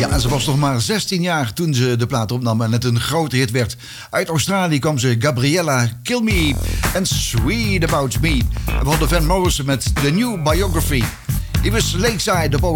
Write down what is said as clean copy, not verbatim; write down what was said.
Ja, en ze was nog maar 16 jaar toen ze de plaat opnam en het een grote hit werd. Uit Australië kwam ze Gabriella Kill Me en Sweet About Me. En we hadden Van Morrison met The New Biography. Hier was Lakeside op